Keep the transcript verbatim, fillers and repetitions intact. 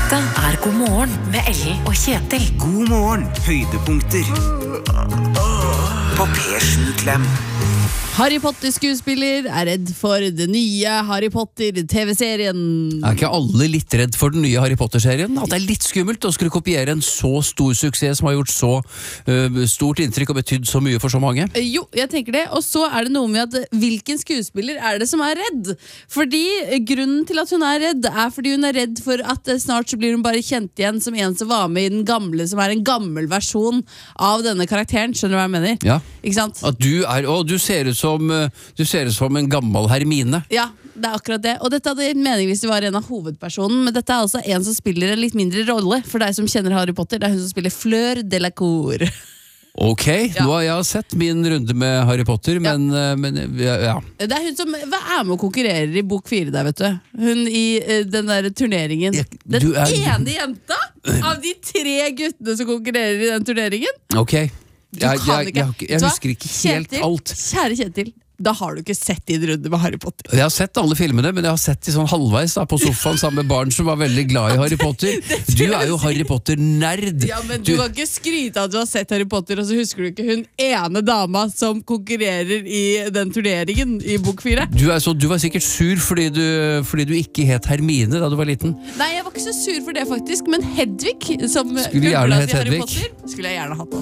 Dette er God morgen med Ellen og Kjetil. God morgen, høydepunkter på P sju Klem. Harry Potter-skuespiller er redd for den nye Harry Potter-tv-serien. Er ikke alle litt redd for den nye Harry Potter-serien? At det er litt skummelt å skulle kopiere en så stor suksess som har gjort så uh, stort inntrykk og betydd så mye for så mange? Jo, jeg tenker det. Og så er det noe med at hvilken skuespiller er det som er redd? Fordi grunnen til at hun er redd er fordi hun er redd for at snart så blir hun bare kjent igjen som en som var med i den gamle, som er en gammel versjon av denne karakteren. Skjønner du hva jeg mener? Ja. Ikke sant? At du er, og du ser ut som, du ser ut som en gammel Hermine. Ja, det er akkurat det. Og dette hadde gitt mening hvis det var en av hovedpersonen, men dette er altså en som spiller en litt mindre rolle. For deg som kjenner Harry Potter, det er hun som spiller Fleur Delacour. Ok, Ja. nå har jeg sett min runde med Harry Potter, men ja. men ja, ja. Det er hun som hva er med og konkurrerer i bok fire der, vet du. Hun i uh, den der turneringen. Jeg- Den du er- ene jenta av de tre guttene som konkurrerer i den turneringen. Ok, jeg, Du jeg, kan jeg, ikke. jeg, jeg, Vet du hva? husker ikke helt Kjetil, alt. Kjære Kjetil, da har du ikke sett din runde med Harry Potter. Jeg har sett alle filmene, men jeg har sett de sånn halvveis da, på sofaen sammen med barn som var veldig glad i Harry Potter. Du er jo Harry Potter-nerd. Ja, men du, kan ikke skryte av at du har sett Harry Potter, og så husker du ikke hun ene dama som konkurrerer i den turneringen i bok fire. Du, er så, du var sikkert sur fordi du, fordi du ikke het Hermine da du var liten. Nei, jeg var ikke så sur for det faktisk, men Hedvig, som Skulle gjerne uglene hett i Harry Hedvig. Potter, skulle jeg gjerne hatt. Altså.